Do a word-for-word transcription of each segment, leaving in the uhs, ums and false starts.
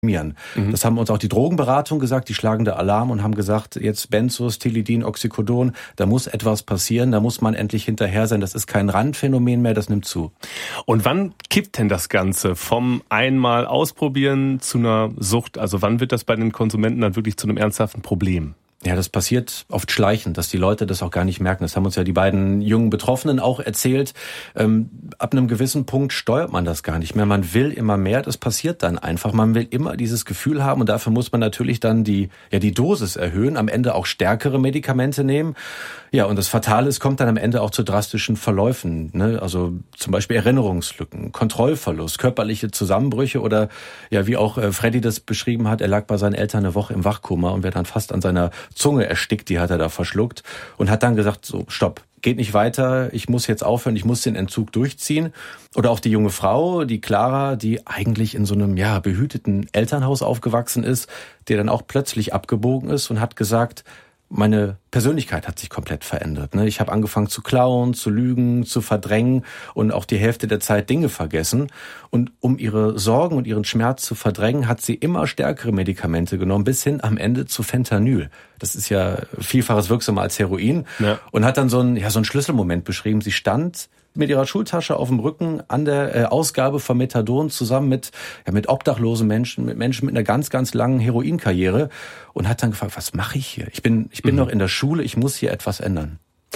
Mhm. Das haben uns auch die Drogenberatung gesagt, die schlagen da Alarm und haben gesagt, jetzt Benzos, Tilidin, Oxycodon, da muss etwas passieren, da muss man endlich hinterher sein, das ist kein Randphänomen mehr, das nimmt zu. Und wann kippt denn das Ganze vom einmal ausprobieren zu einer Sucht? Also wann wird das bei den Konsumenten dann wirklich zu einem ernsthaften Problem? Ja, das passiert oft schleichend, dass die Leute das auch gar nicht merken. Das haben uns ja die beiden jungen Betroffenen auch erzählt. Ähm, ab einem gewissen Punkt steuert man das gar nicht mehr. Man will immer mehr, das passiert dann einfach. Man will immer dieses Gefühl haben und dafür muss man natürlich dann die, ja, die Dosis erhöhen, am Ende auch stärkere Medikamente nehmen. Ja, und das Fatale ist, kommt dann am Ende auch zu drastischen Verläufen, ne? Also zum Beispiel Erinnerungslücken, Kontrollverlust, körperliche Zusammenbrüche oder ja, wie auch äh, Freddy das beschrieben hat, er lag bei seinen Eltern eine Woche im Wachkoma und wäre dann fast an seiner Zunge erstickt, die hat er da verschluckt und hat dann gesagt, so, stopp, geht nicht weiter, ich muss jetzt aufhören, ich muss den Entzug durchziehen. Oder auch die junge Frau, die Clara, die eigentlich in so einem, ja, behüteten Elternhaus aufgewachsen ist, die dann auch plötzlich abgebogen ist und hat gesagt, meine Persönlichkeit hat sich komplett verändert. Ich habe angefangen zu klauen, zu lügen, zu verdrängen und auch die Hälfte der Zeit Dinge vergessen. Und um ihre Sorgen und ihren Schmerz zu verdrängen, hat sie immer stärkere Medikamente genommen, bis hin am Ende zu Fentanyl. Das ist ja vielfaches wirksamer als Heroin. Ja. Und hat dann so einen, ja, so einen Schlüsselmoment beschrieben. Sie stand mit ihrer Schultasche auf dem Rücken an der äh, Ausgabe von Methadon zusammen mit ja, mit obdachlosen Menschen, mit Menschen mit einer ganz, ganz langen Heroinkarriere und hat dann gefragt, was mache ich hier? Ich bin ich bin mhm. noch in der Schule, ich muss hier etwas ändern.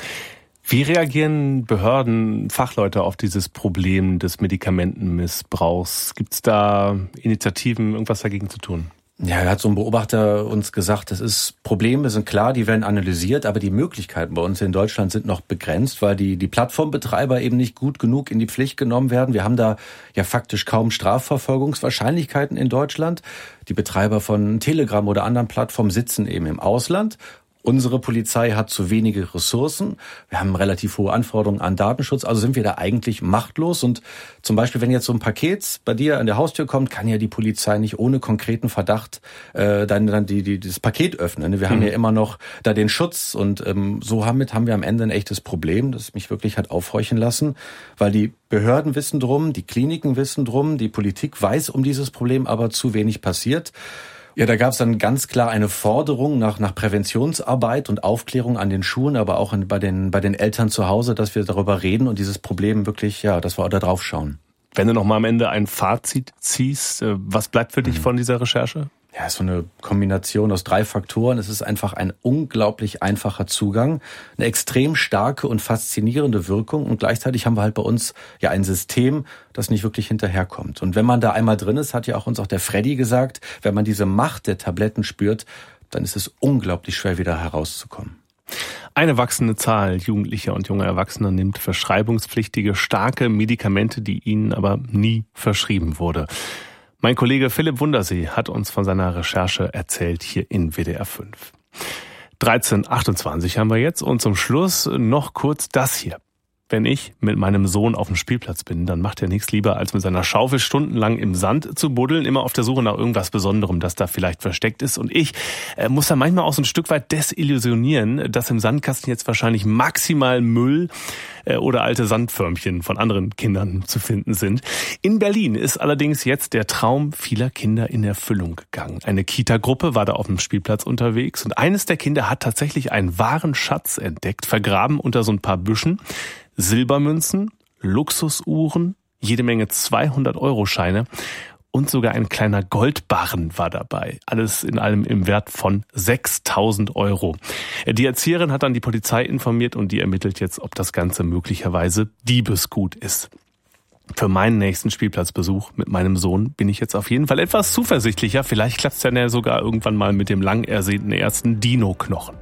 Wie reagieren Behörden, Fachleute auf dieses Problem des Medikamentenmissbrauchs? Gibt es da Initiativen, irgendwas dagegen zu tun? Ja, da hat so ein Beobachter uns gesagt, das ist, Probleme sind klar, die werden analysiert, aber die Möglichkeiten bei uns in Deutschland sind noch begrenzt, weil die, die Plattformbetreiber eben nicht gut genug in die Pflicht genommen werden. Wir haben da ja faktisch kaum Strafverfolgungswahrscheinlichkeiten in Deutschland. Die Betreiber von Telegram oder anderen Plattformen sitzen eben im Ausland. Unsere Polizei hat zu wenige Ressourcen. Wir haben relativ hohe Anforderungen an Datenschutz. Also sind wir da eigentlich machtlos. Und zum Beispiel, wenn jetzt so ein Paket bei dir an der Haustür kommt, kann ja die Polizei nicht ohne konkreten Verdacht äh, dann, dann die, die, das Paket öffnen. Wir haben mhm. ja immer noch da den Schutz. Und ähm, so damit haben wir am Ende ein echtes Problem, das mich wirklich hat aufhorchen lassen. Weil die Behörden wissen drum, die Kliniken wissen drum, die Politik weiß um dieses Problem, aber zu wenig passiert. Ja, da gab es dann ganz klar eine Forderung nach nach Präventionsarbeit und Aufklärung an den Schulen, aber auch bei den bei den Eltern zu Hause, dass wir darüber reden und dieses Problem wirklich, ja, dass wir da drauf schauen. Wenn du noch mal am Ende ein Fazit ziehst, was bleibt für dich mhm. von dieser Recherche? Ja, so eine Kombination aus drei Faktoren. Es ist einfach ein unglaublich einfacher Zugang, eine extrem starke und faszinierende Wirkung und gleichzeitig haben wir halt bei uns ja ein System, das nicht wirklich hinterherkommt. Und wenn man da einmal drin ist, hat ja auch uns auch der Freddy gesagt, wenn man diese Macht der Tabletten spürt, dann ist es unglaublich schwer, wieder herauszukommen. Eine wachsende Zahl Jugendlicher und junger Erwachsener nimmt verschreibungspflichtige, starke Medikamente, die ihnen aber nie verschrieben wurde. Mein Kollege Philipp Wundersee hat uns von seiner Recherche erzählt hier in W D R fünf. dreizehn achtundzwanzig haben wir jetzt und zum Schluss noch kurz das hier. Wenn ich mit meinem Sohn auf dem Spielplatz bin, dann macht er nichts lieber, als mit seiner Schaufel stundenlang im Sand zu buddeln, immer auf der Suche nach irgendwas Besonderem, das da vielleicht versteckt ist. Und ich äh, muss da manchmal auch so ein Stück weit desillusionieren, dass im Sandkasten jetzt wahrscheinlich maximal Müll äh, oder alte Sandförmchen von anderen Kindern zu finden sind. In Berlin ist allerdings jetzt der Traum vieler Kinder in Erfüllung gegangen. Eine Kita-Gruppe war da auf dem Spielplatz unterwegs und eines der Kinder hat tatsächlich einen wahren Schatz entdeckt, vergraben unter so ein paar Büschen. Silbermünzen, Luxusuhren, jede Menge zweihundert-Euro-Scheine und sogar ein kleiner Goldbarren war dabei. Alles in allem im Wert von sechstausend Euro. Die Erzieherin hat dann die Polizei informiert und die ermittelt jetzt, ob das Ganze möglicherweise Diebesgut ist. Für meinen nächsten Spielplatzbesuch mit meinem Sohn bin ich jetzt auf jeden Fall etwas zuversichtlicher. Vielleicht klappt es dann ja sogar irgendwann mal mit dem lang ersehnten ersten Dino-Knochen.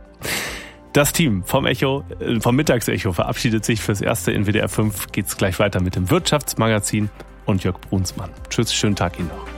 Das Team vom Echo, vom Mittagsecho verabschiedet sich fürs Erste. In W D R fünf geht's gleich weiter mit dem Wirtschaftsmagazin und Jörg Brunsmann. Tschüss, schönen Tag Ihnen noch.